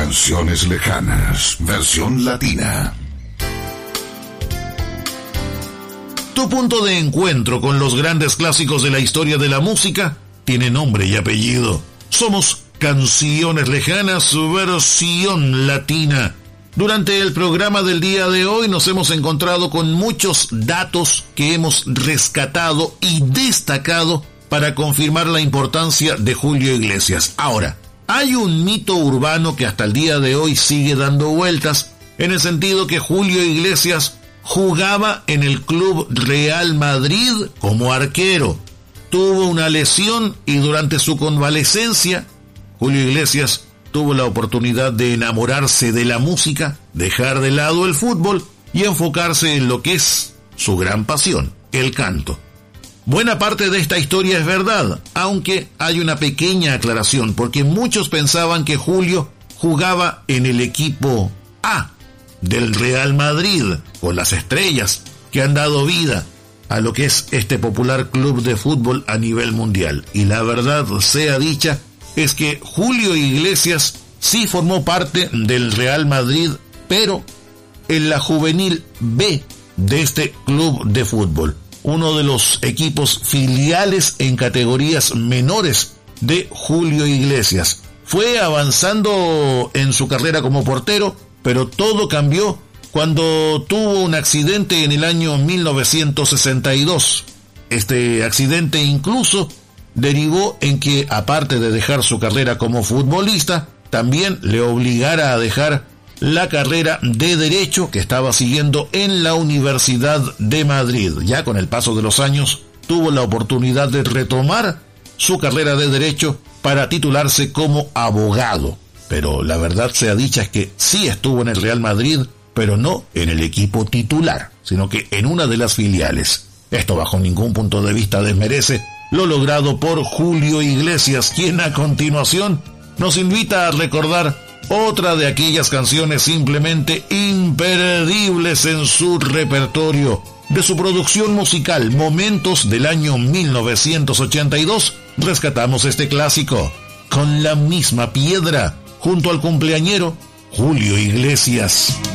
Canciones lejanas, versión latina. Tu punto de encuentro con los grandes clásicos de la historia de la música tiene nombre y apellido. Somos Canciones Lejanas, versión latina. Durante el programa del día de hoy nos hemos encontrado con muchos datos que hemos rescatado y destacado para confirmar la importancia de Julio Iglesias. Ahora, hay un mito urbano que hasta el día de hoy sigue dando vueltas, en el sentido que Julio Iglesias jugaba en el Club Real Madrid como arquero. Tuvo una lesión y durante su convalecencia, Julio Iglesias tuvo la oportunidad de enamorarse de la música, dejar de lado el fútbol y enfocarse en lo que es su gran pasión, el canto. Buena parte de esta historia es verdad, aunque hay una pequeña aclaración, porque muchos pensaban que Julio jugaba en el equipo A del Real Madrid, con las estrellas que han dado vida a lo que es este popular club de fútbol a nivel mundial. Y la verdad sea dicha, es que Julio Iglesias sí formó parte del Real Madrid, pero en la juvenil B de este club de fútbol, uno de los equipos filiales en categorías menores de Julio Iglesias. Fue avanzando en su carrera como portero, pero todo cambió cuando tuvo un accidente en el año 1962. Este accidente incluso derivó en que, aparte de dejar su carrera como futbolista, también le obligara a dejar la carrera de Derecho que estaba siguiendo en la Universidad de Madrid. Ya con el paso de los años, tuvo la oportunidad de retomar su carrera de Derecho para titularse como abogado. Pero la verdad sea dicha es que sí estuvo en el Real Madrid, pero no en el equipo titular, sino que en una de las filiales. Esto bajo ningún punto de vista desmerece lo logrado por Julio Iglesias, quien a continuación nos invita a recordar otra de aquellas canciones simplemente imperdibles en su repertorio. De su producción musical Momentos del año 1982, rescatamos este clásico, Con la misma piedra, junto al cumpleañero Julio Iglesias.